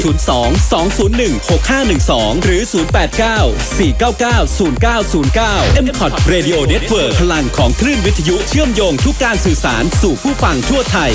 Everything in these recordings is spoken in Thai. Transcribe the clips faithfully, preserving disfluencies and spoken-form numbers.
ศูนย์ สอง สอง ศูนย์ หนึ่ง หก ห้า หนึ่ง สอง หรือ ศูนย์ แปด เก้า สี่ เก้า เก้า ศูนย์ เก้า ศูนย์ เก้า เอ็ม คอท Radio Network พลังของคลื่นวิทยุเชื่อมโยงทุกการสื่อสารสู่ผู้ฟังทั่วไทย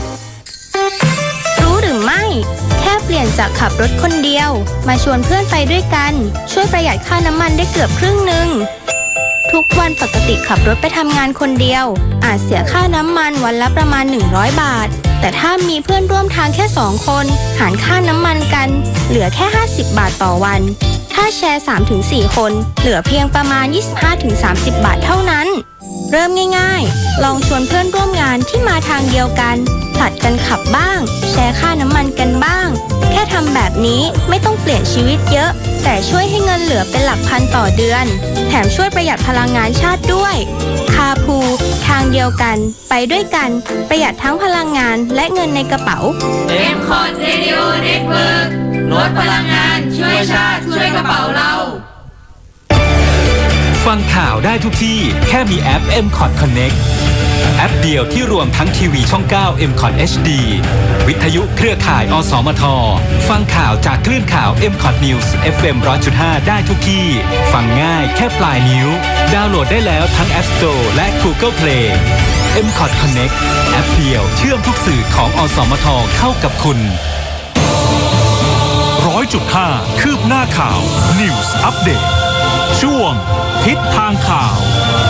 รู้หรือไม่แค่เปลี่ยนจากขับรถคนเดียวมาชวนเพื่อนไปด้วยกันช่วยประหยัดค่าน้ำมันได้เกือบครึ่งหนึ่งทุกวันปกติขับรถไปทำงานคนเดียวอาจเสียค่าน้ำมันวันละประมาณหนึ่งร้อยบาทแต่ถ้ามีเพื่อนร่วมทางแค่สองคนหารค่าน้ำมันกันเหลือแค่ห้าสิบบาทต่อวันถ้าแชร์ สามถึงสี่ คนเหลือเพียงประมาณ ยี่สิบห้าถึงสามสิบ บาทเท่านั้นเริ่มง่ายๆลองชวนเพื่อนร่วมงานที่มาทางเดียวกันผลัดกันขับบ้างแชร์ค่าน้ำมันกันบ้างแค่ทำแบบนี้ไม่ต้องเปลี่ยนชีวิตเยอะแต่ช่วยให้เงินเหลือเป็นหลักพันต่อเดือนแถมช่วยประหยัดพลังงานชาติด้วยคาพูทางเดียวกันไปด้วยกันประหยัดทั้งพลังงานและเงินในกระเป๋าเอ็ม คอท Radio Network ลดพลังงานช่วยชาติช่วยกระเป๋าเราฟังข่าวได้ทุกที่แค่มีแอป เอ็ม คอท Connect แอปเดียวที่รวมทั้งทีวีช่อง เก้า เอ็ม คอท เอช ดี วิทยุเครือข่ายอสมทฟังข่าวจากคลื่นข่าว เอ็ม คอท News เอฟ เอ็ม หนึ่งร้อยจุดห้า ได้ทุกที่ฟังง่ายแค่ปลายนิ้วดาวน์โหลดได้แล้วทั้ง App Store และ Google Play เอ็ม คอท Connect แอปเดียวเชื่อมทุกสื่อของอสมทเข้ากับคุณหนึ่งร้อยจุดห้า คืบหน้าข่าว News Update ช่วงทิศทางข่าว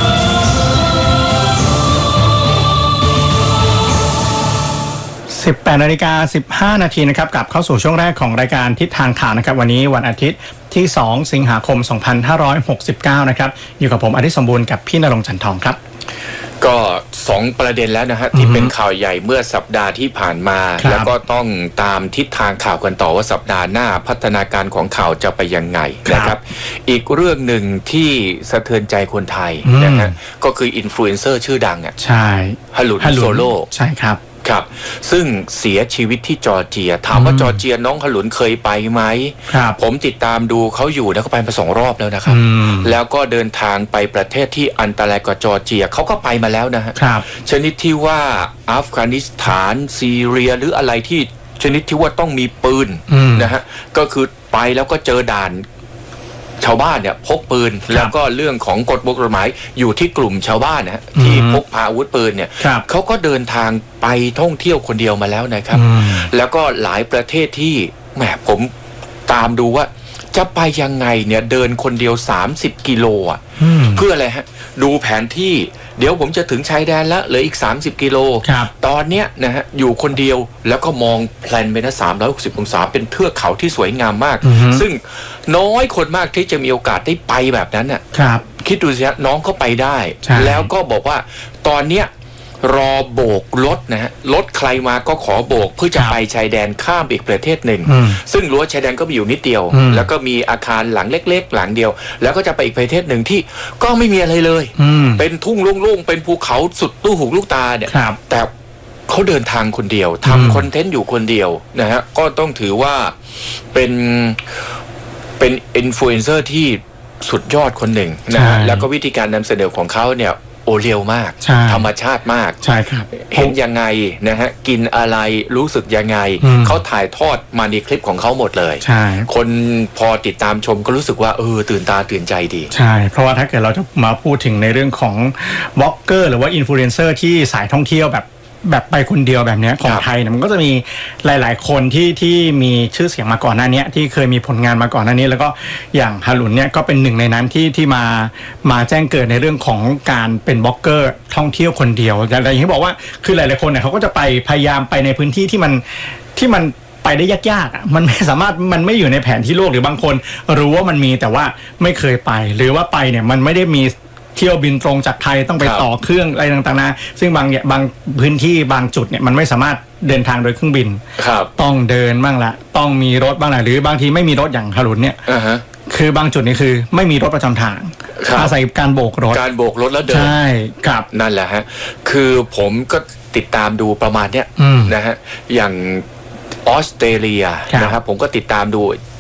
สิบแปดนาฬิกาสิบห้านาทีนะครับกลับเข้าสู่ช่วงแรกของรายการทิศทางข่าวนะครับวันนี้วันอาทิตย์ที่สองสิงหาคมสองพันห้าร้อยหกสิบเก้านะครับอยู่กับผมอาทิตย์สมบูรณ์กับพี่ณรงค์จันทองครับก็สองประเด็นแล้วนะฮะที่เป็นข่าวใหญ่เมื่อสัปดาห์ที่ผ่านมาแล้วก็ต้องตามทิศทางข่าวกันต่อว่าสัปดาห์หน้าพัฒนาการของข่าวจะไปยังไงนะครับอีกเรื่องหนึ่งที่สะเทือนใจคนไทยนะฮะก็คืออินฟลูเอนเซอร์ชื่อดังอ่ะใช่ฮลุนโซโล่ใช่ครับครับซึ่งเสียชีวิตที่จอร์เจียถามว่าจอร์เจียน้องขลุนเคยไปไหมผมติดตามดูเขาอยู่นะเขาไปมาสองรอบแล้วนะครับแล้วก็เดินทางไปประเทศที่อันตรายกว่าจอร์เจียเขาก็ไปมาแล้วนะฮะชนิดที่ว่าอัฟกานิสถานซีเรียหรืออะไรที่ชนิดที่ว่าต้องมีปืนนะฮะก็คือไปแล้วก็เจอด่านชาวบ้านเนี่ยพกปืนแล้วก็เรื่องของกฎกฎหมายอยู่ที่กลุ่มชาวบ้านนะฮะที่พกพาอาวุธปืนเนี่ยเขาก็เดินทางไปท่องเที่ยวคนเดียวมาแล้วนะครับแล้วก็หลายประเทศที่แหมผมตามดูว่าจะไปยังไงเนี่ยเดินคนเดียวสามสิบกิโลอ่ะเพื่ออะไรฮะดูแผนที่เดี๋ยวผมจะถึงชายแดนแล้วเหลืออีกสามสิบกิโลตอนเนี้ยนะฮะอยู่คนเดียวแล้วก็มองแพลนไปนะสามร้อยหกสิบองศาเป็นเทือกเขาที่สวยงามมากซึ่งน้อยคนมากที่จะมีโอกาสได้ไปแบบนั้นน่ะคิดดูสิฮะน้องก็ไปได้แล้วก็บอกว่าตอนเนี้ยรอโบกรถนะฮะรถใครมาก็ขอโบกเพื่อจะไปชายแดนข้ามอีกประเทศหนึ่งซึ่งรั้วชายแดนก็มีอยู่นิดเดียวแล้วก็มีอาคารหลังเล็กๆหลังเดียวแล้วก็จะไปอีกประเทศหนึ่งที่ก็ไม่มีอะไรเลยเป็นทุ่งโล่งๆเป็นภูเขาสุดตู้หูลูกตาเนี่ยแต่เขาเดินทางคนเดียวทำคอนเทนต์อยู่คนเดียวนะฮะก็ต้องถือว่าเป็นเป็นอินฟลูเอนเซอร์ที่สุดยอดคนหนึ่งนะฮะแล้วก็วิธีการนำเสนอของเขาเนี่ยโอเร็วมากธรรมชาติมากใช่ครับเห็นยังไงนะฮะกินอะไรรู้สึกยังไงเขาถ่ายทอดมาในคลิปของเขาหมดเลยใช่คนพอติดตามชมก็รู้สึกว่าเออตื่นตาตื่นใจดีใช่เพราะว่าถ้าเกิดเราจะมาพูดถึงในเรื่องของบล็อกเกอร์หรือว่าอินฟลูเอนเซอร์ที่สายท่องเที่ยวแบบแบบไปคนเดียวแบบนี้ของไทยเนี่ยมันก็จะมีหลายๆคนที่ที่มีชื่อเสียงมาก่อนหน้านี้ที่เคยมีผลงานมาก่อนหน้านี้แล้วก็อย่างฮารุนเนี่ยก็เป็นหนึ่งในนั้นที่ที่มามาแจ้งเกิดในเรื่องของการเป็นบล็อกเกอร์ท่องเที่ยวคนเดียวแต่อย่างที่บอกว่าคือหลายๆคนเนี่ยเขาก็จะไปพยายามไปในพื้นที่ที่มันที่มันไปได้ยากๆอ่ะมันไม่สามารถมันไม่อยู่ในแผนที่โลกหรือบางคนรู้ว่ามันมีแต่ว่าไม่เคยไปหรือว่าไปเนี่ยมันไม่ได้มีเที่ยวบินตรงจากไทยต้องไปต่อเครื่องอะไรต่างๆนะซึ่งบางเนี่ยบางพื้นที่บางจุดเนี่ยมันไม่สามารถเดินทางโดยเครื่องบินต้องเดินบ้างละต้องมีรถบ้างละหรือบางทีไม่มีรถอย่างฮารุนเนี่ย uh-huh. คือบางจุดนี่คือไม่มีรถประจำทางอาศัยการโบกรถการโบกรถแล้วเดินใช่ครับนั่นแหละฮะคือผมก็ติดตามดูประมาณเนี้ยนะฮะอย่างออสเตรเลียนะครับผมก็ติดตามดู